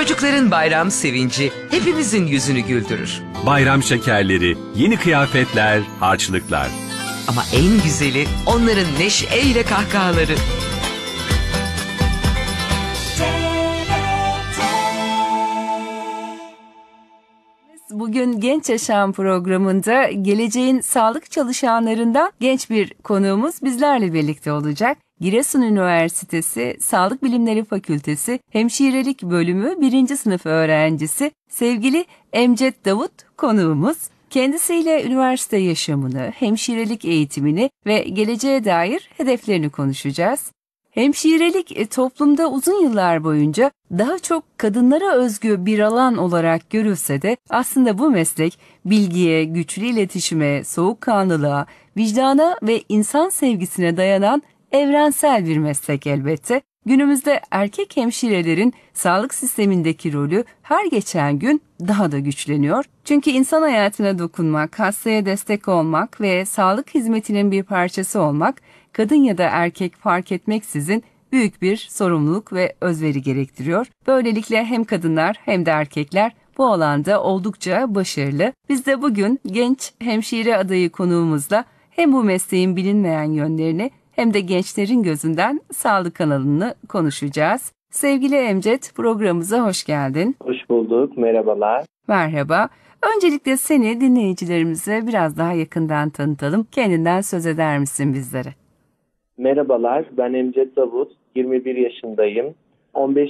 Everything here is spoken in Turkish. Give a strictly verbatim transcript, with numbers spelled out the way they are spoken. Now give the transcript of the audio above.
Çocukların bayram sevinci hepimizin yüzünü güldürür. Bayram şekerleri, yeni kıyafetler, harçlıklar. Ama en güzeli onların neşeyle kahkahaları. Bugün Genç Yaşam programında geleceğin sağlık çalışanlarından genç bir konuğumuz bizlerle birlikte olacak. Giresun Üniversitesi Sağlık Bilimleri Fakültesi Hemşirelik Bölümü birinci sınıf öğrencisi sevgili Emcet Davut konuğumuz. Kendisiyle üniversite yaşamını, hemşirelik eğitimini ve geleceğe dair hedeflerini konuşacağız. Hemşirelik e, toplumda uzun yıllar boyunca daha çok kadınlara özgü bir alan olarak görülse de aslında bu meslek bilgiye, güçlü iletişime, soğukkanlılığa, vicdana ve insan sevgisine dayanan evrensel bir meslek elbette. Günümüzde erkek hemşirelerin sağlık sistemindeki rolü her geçen gün daha da güçleniyor. Çünkü insan hayatına dokunmak, hastaya destek olmak ve sağlık hizmetinin bir parçası olmak, kadın ya da erkek fark etmeksizin büyük bir sorumluluk ve özveri gerektiriyor. Böylelikle hem kadınlar hem de erkekler bu alanda oldukça başarılı. Biz de bugün genç hemşire adayı konuğumuzla hem bu mesleğin bilinmeyen yönlerini hem de gençlerin gözünden sağlık kanalını konuşacağız. Sevgili Emcet, programımıza hoş geldin. Hoş bulduk, merhabalar. Merhaba. Öncelikle seni dinleyicilerimize biraz daha yakından tanıtalım. Kendinden söz eder misin bizlere? Merhabalar, ben Emcet Davut, yirmi bir yaşındayım. on beş